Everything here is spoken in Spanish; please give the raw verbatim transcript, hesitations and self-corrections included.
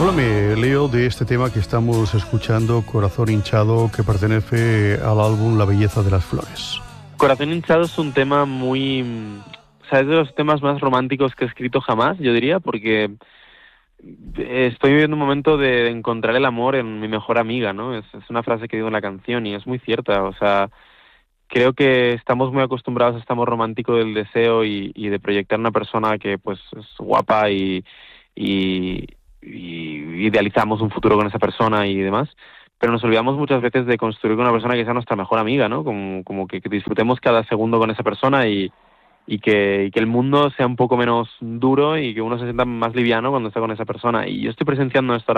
Háblame, Leo, de este tema que estamos escuchando, Corazón hinchado, que pertenece al álbum La belleza de las flores. Corazón hinchado es un tema muy... O sea, es de los temas más románticos que he escrito jamás, yo diría, porque estoy viviendo un momento de encontrar el amor en mi mejor amiga, ¿no? Es, es una frase que digo en la canción y es muy cierta. O sea, creo que estamos muy acostumbrados a este amor romántico del deseo y, y de proyectar una persona que pues es guapa y, y, y idealizamos un futuro con esa persona y demás, pero nos olvidamos muchas veces de construir con una persona que sea nuestra mejor amiga, ¿no? Como, como que, que disfrutemos cada segundo con esa persona y, y, que, y que el mundo sea un poco menos duro y que uno se sienta más liviano cuando está con esa persona. Y yo estoy presenciando esto ahora